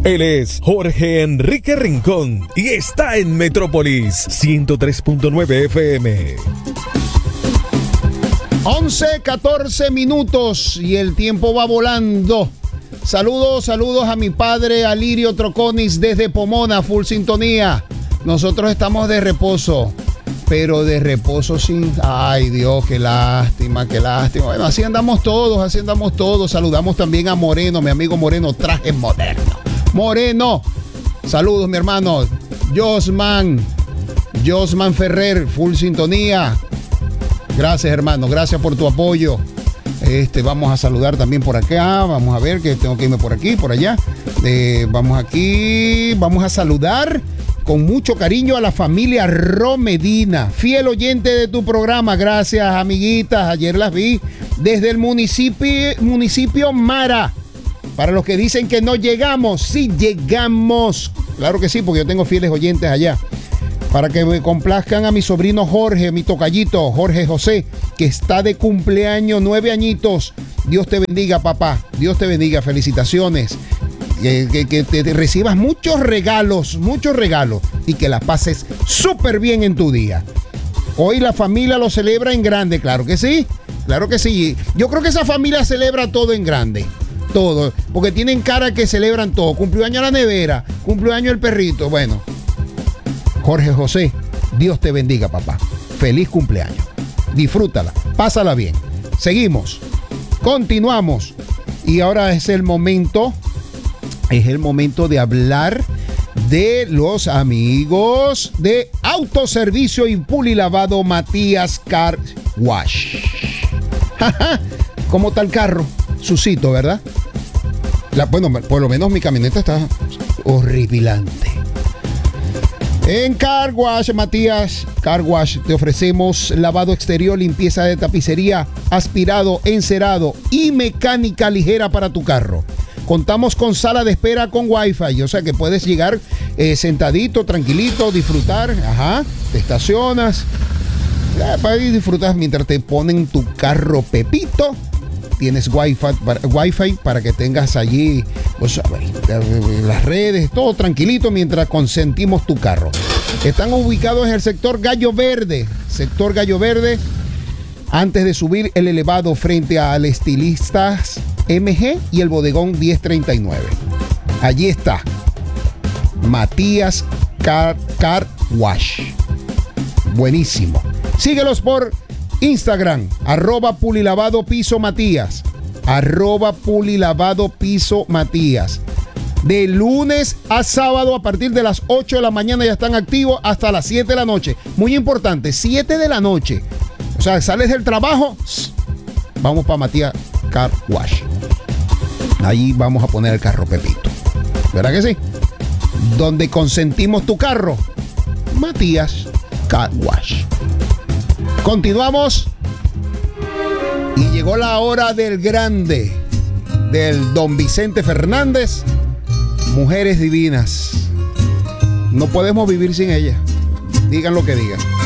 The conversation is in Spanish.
Él es Jorge Enrique Rincón y está en Metrópolis 103.9 FM. 11:14 minutos y el tiempo va volando. Saludos a mi padre Alirio Troconis desde Pomona, full sintonía. Nosotros estamos de reposo, pero de reposo sin... Ay Dios, qué lástima. Bueno, así andamos todos. Saludamos también a Moreno, mi amigo Moreno, traje moderno. Moreno, saludos mi hermano. Josman Ferrer, full sintonía. Gracias hermano, gracias por tu apoyo. Vamos a saludar también por acá. Vamos a ver que tengo que irme por aquí, por allá. Vamos a saludar con mucho cariño a la familia Romedina, fiel oyente de tu programa. Gracias, amiguitas. Ayer las vi desde el municipio Mara. Para los que dicen que no llegamos, sí llegamos. Claro que sí, porque yo tengo fieles oyentes allá. Para que me complazcan a mi sobrino Jorge, mi tocallito, Jorge José, que está de cumpleaños, 9 añitos. Dios te bendiga, papá. Dios te bendiga. Felicitaciones. Que te recibas muchos regalos y que la pases súper bien en tu día. Hoy la familia lo celebra en grande, claro que sí. Yo creo que esa familia celebra todo en grande. Todo, porque tienen cara que celebran todo. Cumpleaños la nevera, cumpleaños el perrito. Bueno, Jorge José, Dios te bendiga, papá. Feliz cumpleaños. Disfrútala, pásala bien. Seguimos, continuamos. Y ahora es el momento de hablar de los amigos de Autoservicio y Pulilavado Matías Car Wash. ¿Cómo está el carro? Sucito, ¿verdad? Bueno, por lo menos mi camioneta está horripilante. En Car Wash, Matías Car Wash, te ofrecemos lavado exterior, limpieza de tapicería, aspirado, encerado y mecánica ligera para tu carro. Contamos con sala de espera con Wi-Fi, o sea que puedes llegar sentadito, tranquilito, disfrutar. Te estacionas para disfrutar mientras te ponen tu carro pepito. Tienes Wi-Fi para que tengas allí las redes, todo tranquilito mientras consentimos tu carro. Están ubicados en el sector Gallo Verde, antes de subir el elevado frente al Estilistas MG y el bodegón 1039. Allí está Matías Car Wash. Buenísimo. Síguelos por Instagram, @pulilavado_Matías. @pulilavado_Matías. De lunes a sábado a partir de las 8 de la mañana ya están activos hasta las 7 de la noche. Muy importante, 7 de la noche. O sea, sales del trabajo, vamos para Matías Car Wash. Ahí vamos a poner el carro pepito. ¿Verdad que sí? Donde consentimos tu carro, Matías Car Wash. Continuamos. Y llegó la hora del grande, del don Vicente Fernández. Mujeres divinas. No podemos vivir sin ellas. Digan lo que digan.